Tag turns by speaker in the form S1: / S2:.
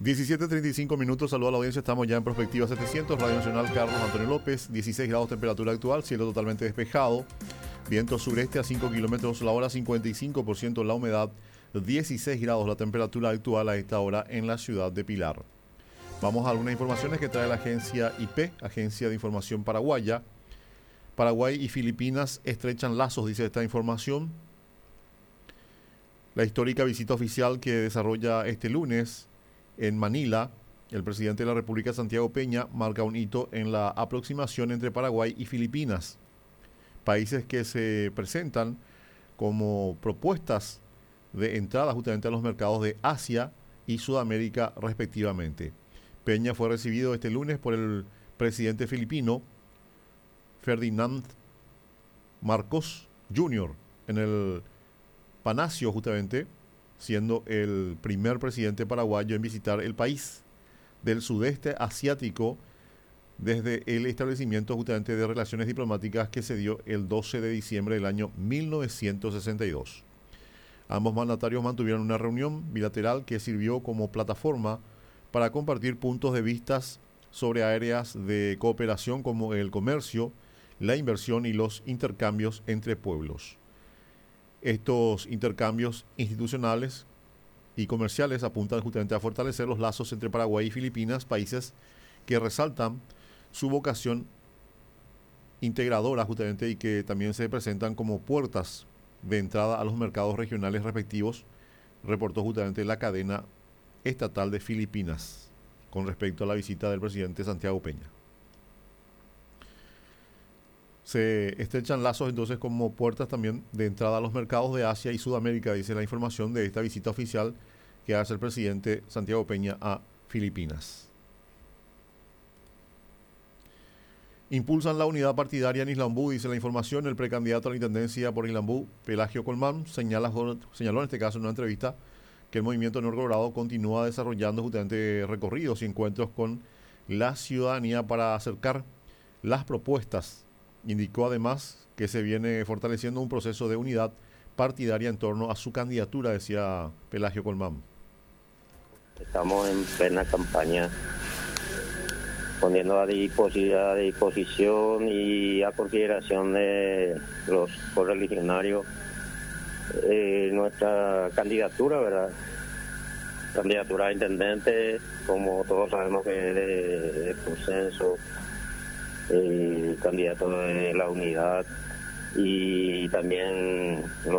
S1: 17:35, saludo a la audiencia, estamos ya en Prospectiva 700, Radio Nacional Carlos Antonio López, 16 grados temperatura actual, cielo totalmente despejado, viento sureste a 5 kilómetros la hora, 55% la humedad, 16 grados la temperatura actual a esta hora en la ciudad de Pilar. Vamos a algunas informaciones que trae la agencia IP, Agencia de Información Paraguaya. Paraguay y Filipinas estrechan lazos, dice esta información. La histórica visita oficial que desarrolla este lunes en Manila, el presidente de la República, Santiago Peña, marca un hito en la aproximación entre Paraguay y Filipinas, países que se presentan como propuestas de entrada justamente a los mercados de Asia y Sudamérica respectivamente. Peña fue recibido este lunes por el presidente filipino Ferdinand Marcos Jr. en el Palacio, justamente, siendo el primer presidente paraguayo en visitar el país del sudeste asiático desde el establecimiento justamente de relaciones diplomáticas que se dio el 12 de diciembre del año 1962. Ambos mandatarios mantuvieron una reunión bilateral que sirvió como plataforma para compartir puntos de vista sobre áreas de cooperación como el comercio, la inversión y los intercambios entre pueblos. Estos intercambios institucionales y comerciales apuntan justamente a fortalecer los lazos entre Paraguay y Filipinas, países que resaltan su vocación integradora justamente y que también se presentan como puertas de entrada a los mercados regionales respectivos, reportó justamente la cadena estatal de Filipinas con respecto a la visita del presidente Santiago Peña. Se estrechan lazos entonces como puertas también de entrada a los mercados de Asia y Sudamérica, dice la información de esta visita oficial que hace el presidente Santiago Peña a Filipinas. Impulsan la unidad partidaria en Islambú, dice la información. El precandidato a la intendencia por Islambú, Pelagio Colmán, señaló en este caso en una entrevista que el movimiento Nuevo Colorado continúa desarrollando justamente recorridos y encuentros con la ciudadanía para acercar las propuestas. Indicó además que se viene fortaleciendo un proceso de unidad partidaria en torno a su candidatura, decía Pelagio Colmán.
S2: Estamos en plena campaña, poniendo a disposición y a consideración de los correligionarios nuestra candidatura, ¿verdad? Candidatura a intendente, como todos sabemos que es de consenso, candidato de la unidad y también